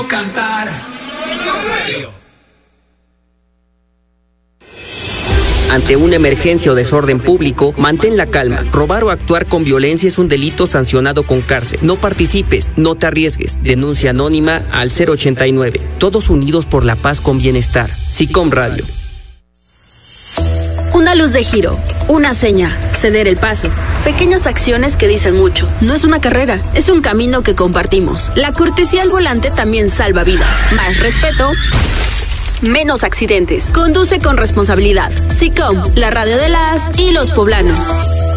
Cantar. Ante una emergencia o desorden público, mantén la calma. Robar o actuar con violencia es un delito sancionado con cárcel. No participes, no te arriesgues. Denuncia anónima al 089. Todos unidos por la paz con bienestar. SICOM Radio. Una luz de giro, una seña, ceder el paso. Pequeñas acciones que dicen mucho. No es una carrera, es un camino que compartimos. La cortesía al volante también salva vidas. Más respeto, menos accidentes. Conduce con responsabilidad. SICOM, la radio de las y los poblanos.